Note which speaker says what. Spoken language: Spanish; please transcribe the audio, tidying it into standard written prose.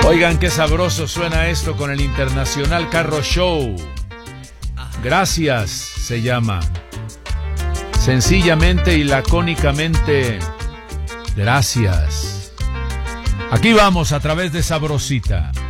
Speaker 1: Oigan qué sabroso suena esto con el Internacional Carro Show. Gracias se llama. Sencillamente y lacónicamente, gracias. Aquí vamos a través de Sabrosita.